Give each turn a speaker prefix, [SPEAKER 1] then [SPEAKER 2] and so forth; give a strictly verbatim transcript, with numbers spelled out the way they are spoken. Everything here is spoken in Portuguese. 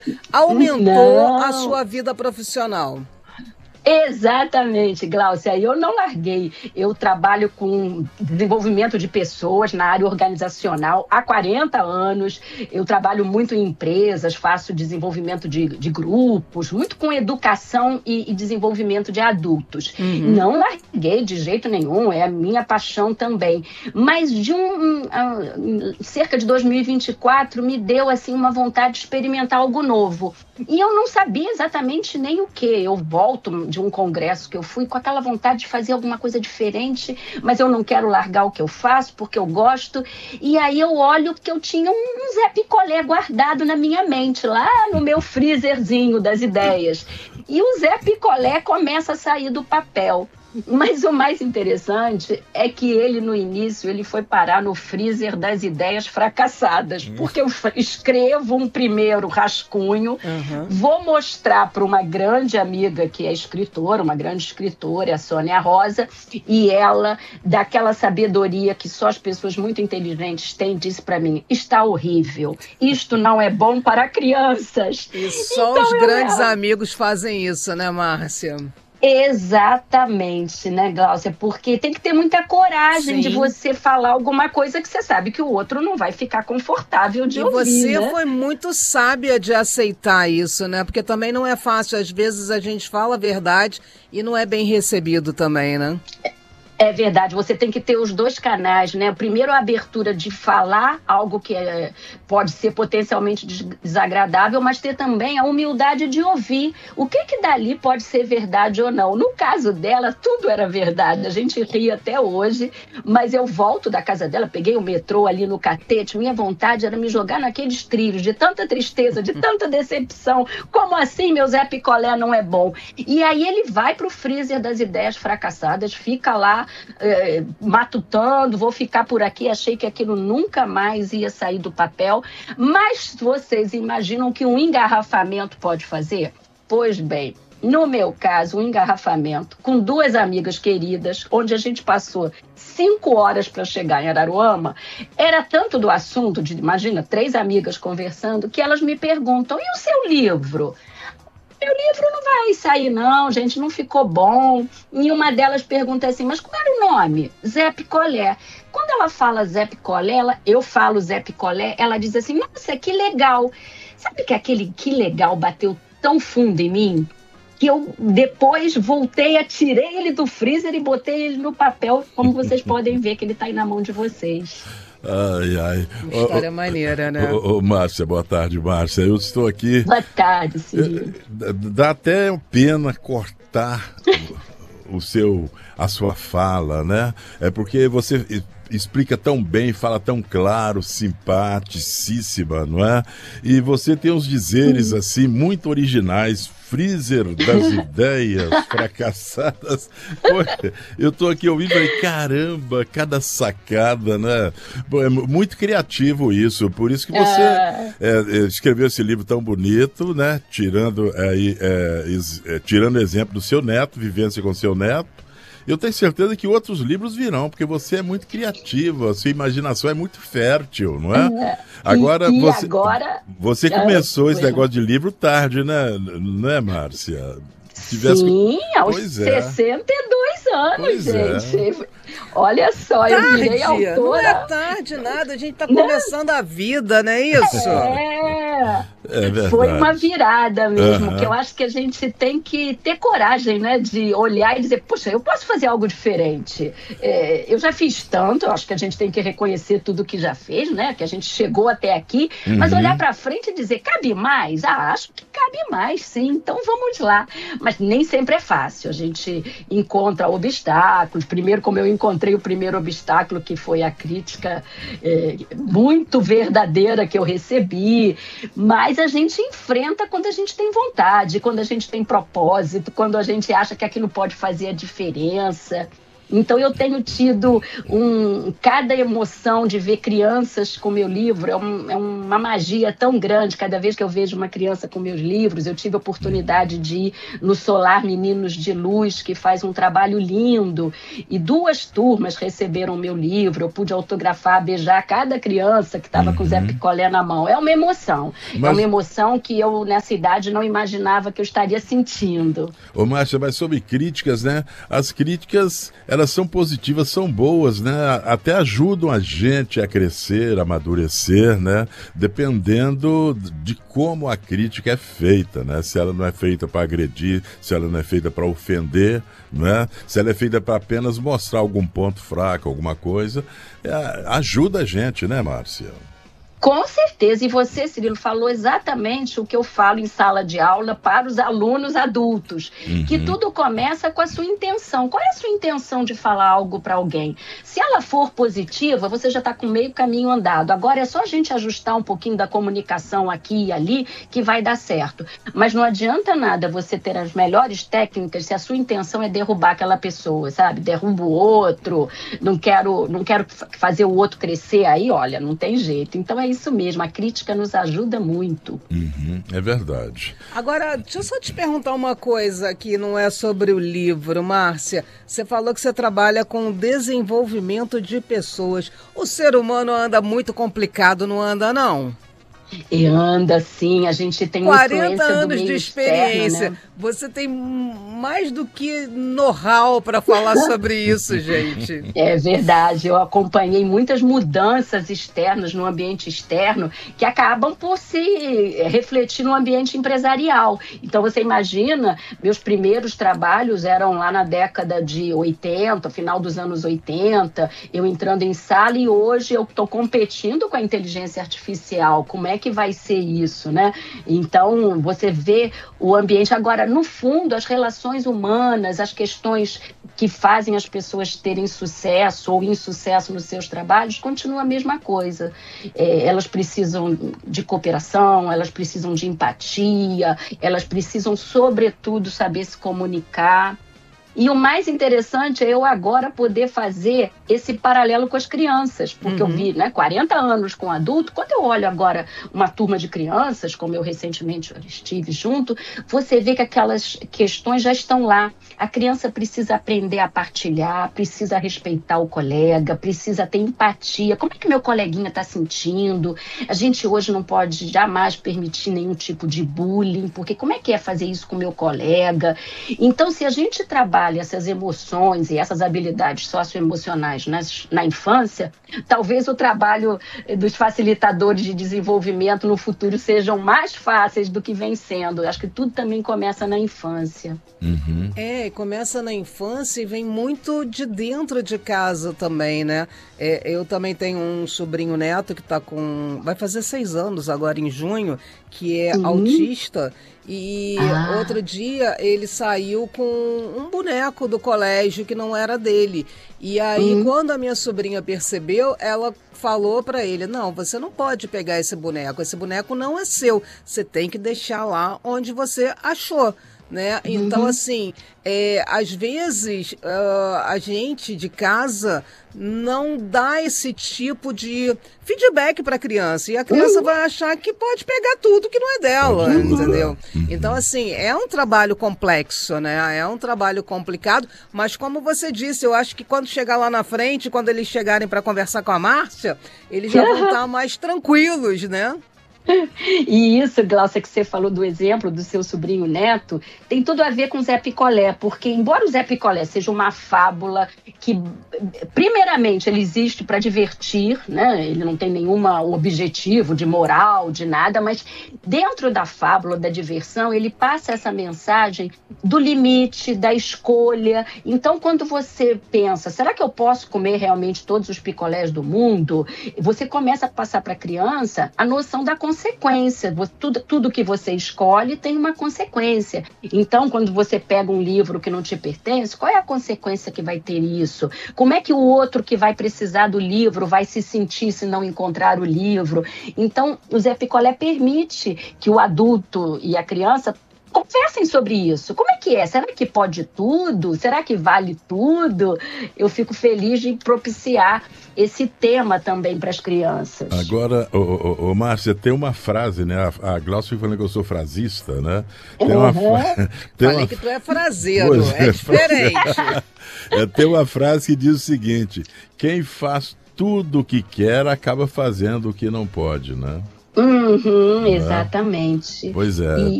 [SPEAKER 1] aumentou a
[SPEAKER 2] Não.
[SPEAKER 1] sua vida profissional?
[SPEAKER 2] Exatamente, Gláucia. Eu não larguei. Eu trabalho com desenvolvimento de pessoas na área organizacional há quarenta anos. Eu trabalho muito em empresas, faço desenvolvimento de, de grupos, muito com educação e, e desenvolvimento de adultos.
[SPEAKER 1] Uhum.
[SPEAKER 2] Não larguei de jeito nenhum, é a minha paixão também. Mas de um, um, cerca de dois mil e vinte e quatro me deu assim uma vontade de experimentar algo novo. E eu não sabia exatamente nem o que. Eu volto de um congresso que eu fui com aquela vontade de fazer alguma coisa diferente, mas eu não quero largar o que eu faço porque eu gosto. E aí eu olho que eu tinha um Zé Picolé guardado na minha mente, lá no meu freezerzinho das ideias. E o Zé Picolé começa a sair do papel. Mas o mais interessante é que ele, no início, ele foi parar no freezer das ideias fracassadas, porque eu escrevo um primeiro rascunho,
[SPEAKER 1] Uhum.
[SPEAKER 2] vou mostrar para uma grande amiga que é escritora, uma grande escritora, a Sônia Rosa, e ela, daquela sabedoria que só as pessoas muito inteligentes têm, disse para mim: está horrível, isto não é bom para crianças.
[SPEAKER 1] E só
[SPEAKER 2] Então,
[SPEAKER 1] os
[SPEAKER 2] eu-
[SPEAKER 1] grandes amigos fazem isso, né, Márcia?
[SPEAKER 2] Exatamente, né, Gláucia? Porque tem que ter muita coragem
[SPEAKER 1] Sim.
[SPEAKER 2] de você falar alguma coisa que você sabe que o outro não vai ficar confortável de
[SPEAKER 1] E
[SPEAKER 2] ouvir,
[SPEAKER 1] você
[SPEAKER 2] né?
[SPEAKER 1] foi muito sábia de aceitar isso, né? Porque também não é fácil. Às vezes a gente fala a verdade e não é bem recebido também, né?
[SPEAKER 2] É verdade, você tem que ter os dois canais, né? Primeiro, a abertura de falar algo que é, pode ser potencialmente des- desagradável, mas ter também a humildade de ouvir o que que dali pode ser verdade ou não. No caso dela, tudo era verdade, a gente ri até hoje, mas eu volto da casa dela, peguei o metrô ali no Catete, minha vontade era me jogar naqueles trilhos, de tanta tristeza, de tanta decepção. Como assim, meu Zé Picolé não é bom? E aí ele vai para o freezer das ideias fracassadas, fica lá É, matutando, vou ficar por aqui, achei que aquilo nunca mais ia sair do papel, mas vocês imaginam que um engarrafamento pode fazer? Pois bem, no meu caso, um engarrafamento com duas amigas queridas, onde a gente passou cinco horas para chegar em Araruama, era tanto do assunto, de, imagina, três amigas conversando, que elas me perguntam: e o seu livro? Meu livro não vai sair não, gente, não ficou bom. E uma delas pergunta assim: mas qual era o nome? Zé Picolé. Quando ela fala Zé Picolé, ela, eu falo Zé Picolé, ela diz assim: nossa, que legal. Sabe que aquele que legal bateu tão fundo em mim que eu depois voltei, a tirei ele do freezer e botei ele no papel, como vocês podem ver que ele está aí na mão de vocês.
[SPEAKER 3] Ai, ai.
[SPEAKER 1] Uma história
[SPEAKER 3] Ô, ô,
[SPEAKER 1] maneira, né?
[SPEAKER 3] Ô, ô, Márcia, boa tarde, Márcia. Eu estou aqui.
[SPEAKER 2] Boa tarde, Ciro.
[SPEAKER 3] Eh, Dá até pena cortar o o seu, a sua fala, né? É porque você e- explica tão bem, fala tão claro, simpaticíssima, não é? E você tem uns dizeres assim muito originais, freezer das ideias fracassadas. Pô, eu tô aqui ouvindo e falei, caramba, cada sacada, né? Pô, é mu- muito criativo isso, por isso que você
[SPEAKER 2] Ah.
[SPEAKER 3] é, é, escreveu esse livro tão bonito, né? Tirando aí, é, ex- é, tirando exemplo do seu neto, Vivência com seu neto. Eu tenho certeza que outros livros virão, porque você é muito criativa, a sua imaginação é muito fértil, não é? Agora,
[SPEAKER 2] e, e
[SPEAKER 3] você,
[SPEAKER 2] agora...
[SPEAKER 3] você
[SPEAKER 2] Ah,
[SPEAKER 3] começou esse
[SPEAKER 2] foi
[SPEAKER 3] negócio de livro tarde, né, né, Márcia? Se tivesse-
[SPEAKER 2] Sim, aos
[SPEAKER 3] Pois é.
[SPEAKER 2] sessenta e dois anos,
[SPEAKER 3] Pois é.
[SPEAKER 2] gente. Olha só, eu virei
[SPEAKER 1] Tarde, não
[SPEAKER 2] autora.
[SPEAKER 1] é tarde nada, a gente tá começando a vida, não é isso?
[SPEAKER 2] É,
[SPEAKER 3] É verdade.
[SPEAKER 2] foi uma virada mesmo,
[SPEAKER 3] Aham.
[SPEAKER 2] que eu acho que a gente tem que ter coragem, né, de olhar e dizer, poxa, eu posso fazer algo diferente. É, eu já fiz tanto, eu acho que a gente tem que reconhecer tudo que já fez, né, que a gente chegou até aqui, mas
[SPEAKER 3] Uhum.
[SPEAKER 2] olhar para frente e dizer, cabe mais? Ah, acho que cabe mais, sim, então vamos lá. Mas nem sempre é fácil, a gente encontra obstáculos. Primeiro, como eu encontrei o primeiro obstáculo, que foi a crítica é, muito verdadeira que eu recebi, mas a gente enfrenta quando a gente tem vontade, quando a gente tem propósito, quando a gente acha que aquilo pode fazer a diferença. Então eu tenho tido um, cada emoção de ver crianças com meu livro, é, um, é uma magia tão grande. Cada vez que eu vejo uma criança com meus livros, eu tive a oportunidade de ir no Solar Meninos de Luz, que faz um trabalho lindo, e duas turmas receberam meu livro, eu pude autografar, beijar cada criança que estava uhum. com o Zé Picolé na mão. É uma emoção, mas... é uma emoção que eu nessa idade não imaginava que eu estaria sentindo.
[SPEAKER 3] Ô Márcia, mas sobre críticas, né? As críticas, elas são positivas, são boas, né? Até ajudam a gente a crescer, a amadurecer, né? Dependendo de como a crítica é feita, né? Se ela não é feita para agredir, se ela não é feita para ofender, né? Se ela é feita para apenas mostrar algum ponto fraco, alguma coisa, é, ajuda a gente, né, Márcia?
[SPEAKER 2] Com certeza, e você, Cirilo, falou exatamente o que eu falo em sala de aula para os alunos adultos, uhum. que tudo começa com a sua intenção. Qual é a sua intenção de falar algo para alguém? Se ela for positiva, você já está com meio caminho andado. Agora é só a gente ajustar um pouquinho da comunicação aqui e ali que vai dar certo. Mas não adianta nada você ter as melhores técnicas se a sua intenção é derrubar aquela pessoa, sabe? Derruba o outro, não quero, não quero fazer o outro crescer aí, olha, não tem jeito. Então é isso mesmo, a crítica nos ajuda muito.
[SPEAKER 3] Uhum, é verdade.
[SPEAKER 1] Agora, deixa eu só te perguntar uma coisa que não é sobre o livro, Márcia. Você falou que você trabalha com desenvolvimento de pessoas. O ser humano anda muito complicado, não anda, não?
[SPEAKER 2] E anda sim, a gente tem
[SPEAKER 1] quarenta anos de experiência, externo, né? Você tem mais do que know-how para falar sobre isso, gente.
[SPEAKER 2] É verdade, eu acompanhei muitas mudanças externas no ambiente externo que acabam por se refletir no ambiente empresarial. Então você imagina, meus primeiros trabalhos eram lá na década de oitenta, final dos anos oitenta, eu entrando em sala, e hoje eu estou competindo com a inteligência artificial. Como é que vai ser isso, né? Então, você vê o ambiente. Agora, no fundo, as relações humanas, as questões que fazem as pessoas terem sucesso ou insucesso nos seus trabalhos, continua a mesma coisa. É, elas precisam de cooperação, elas precisam de empatia, elas precisam, sobretudo, saber se comunicar. E o mais interessante é eu agora poder fazer esse paralelo com as crianças, porque uhum. eu vi, né, quarenta anos com adulto. Quando eu olho agora uma turma de crianças, como eu recentemente estive junto, você vê que aquelas questões já estão lá. A criança precisa aprender a partilhar, precisa respeitar o colega, precisa ter empatia. Como é que meu coleguinha está sentindo? A gente hoje não pode jamais permitir nenhum tipo de bullying, porque como é que é fazer isso com o meu colega? Então, se a gente trabalha essas emoções e essas habilidades socioemocionais nas, na infância, talvez o trabalho dos facilitadores de desenvolvimento no futuro sejam mais fáceis do que vem sendo. Acho que tudo também começa na infância.
[SPEAKER 1] Uhum. É, começa na infância e vem muito de dentro de casa também, né? É, eu também tenho um sobrinho neto que tá com... vai fazer seis anos agora em junho, que é uhum. autista. E ah. outro dia ele saiu com um boneco do colégio que não era dele. E aí, uhum. quando a minha sobrinha percebeu, ela falou para ele: não, você não pode pegar esse boneco, esse boneco não é seu, você tem que deixar lá onde você achou. Né? Então, uhum. assim, é, às vezes uh, a gente de casa não dá esse tipo de feedback para a criança, e a criança uhum. vai achar que pode pegar tudo que não é dela, uhum. entendeu? Uhum. Então, assim, é um trabalho complexo, né? É um trabalho complicado, mas como você disse, eu acho que quando chegar lá na frente, quando eles chegarem para conversar com a Márcia, eles já vão estar mais tranquilos, né?
[SPEAKER 2] E isso, Glaucia, que você falou do exemplo do seu sobrinho neto, tem tudo a ver com o Zé Picolé, porque embora o Zé Picolé seja uma fábula que, primeiramente, ele existe para divertir, né? Ele não tem nenhum objetivo de moral, de nada, mas dentro da fábula, da diversão, ele passa essa mensagem do limite, da escolha. Então, quando você pensa, será que eu posso comer realmente todos os picolés do mundo? Você começa a passar para a criança a noção da consequência. Tudo, tudo que você escolhe tem uma consequência. Então, quando você pega um livro que não te pertence, qual é a consequência que vai ter isso? Como é que o outro que vai precisar do livro vai se sentir se não encontrar o livro? Então, o Zé Picolé permite que o adulto e a criança Conversem sobre isso. Como é que é? Será que pode tudo? Será que vale tudo? Eu fico feliz de propiciar esse tema também para as crianças.
[SPEAKER 3] Agora, ô, ô, ô, Márcia, tem uma frase, né? A, a Glaucia falando que eu sou frasista, né? Tem uma
[SPEAKER 2] Uhum.
[SPEAKER 3] fra... tem
[SPEAKER 1] Falei
[SPEAKER 3] uma...
[SPEAKER 1] que tu é fraseiro,
[SPEAKER 3] Pois
[SPEAKER 1] é
[SPEAKER 3] é,
[SPEAKER 1] diferente.
[SPEAKER 3] É, tem uma frase que diz o seguinte: quem faz tudo o que quer acaba fazendo o que não pode, né?
[SPEAKER 2] Uhum, exatamente.
[SPEAKER 3] Pois é.
[SPEAKER 2] E,